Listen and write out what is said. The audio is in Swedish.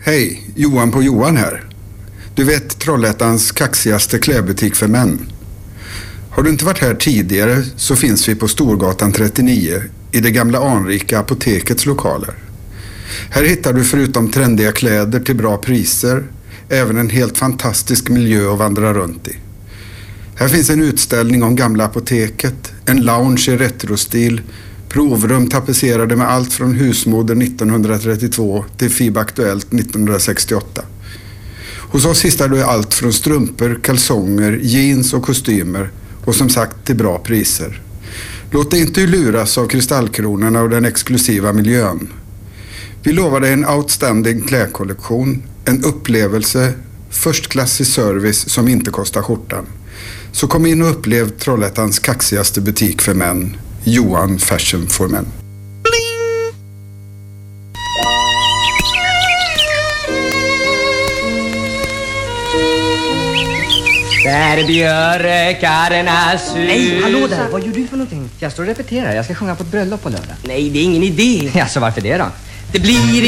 Hej, Johan på Johan här. Du vet Trollhättans kaxigaste klädbutik för män. Har du inte varit här tidigare så finns vi på Storgatan 39 i det gamla anrika apotekets lokaler. Här hittar du förutom trendiga kläder till bra priser även en helt fantastisk miljö att vandra runt i. Här finns en utställning om gamla apoteket, en lounge i retrostil, provrum tapetserade med allt från husmoder 1932 till FIB Aktuellt 1968. Hos oss hittar du allt från strumpor, kalsonger, jeans och kostymer och som sagt till bra priser. Låt dig inte luras av kristallkronorna och den exklusiva miljön. Vi lovar dig en outstanding klädkollektion, en upplevelse, förstklassig service som inte kostar skjortan. Så kom in och upplev Trollhättans kaxigaste butik för män, Johan Fashion for Men. Där björkarna sur. Nej, hallå där, vad gör du för någonting? Jag står och repeterar, jag ska sjunga på ett bröllop på lördag. Nej, det är ingen idé. Alltså varför det då? Det blir